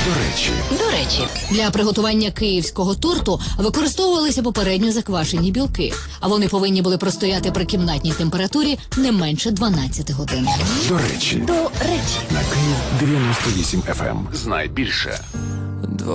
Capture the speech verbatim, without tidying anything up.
До речі. До речі, для приготування київського торту використовувалися попередньо заквашені білки, а вони повинні були простояти при кімнатній температурі не менше дванадцяти годин. До речі. До речі. На Київ дев'яносто вісім еф ем. Знай більше.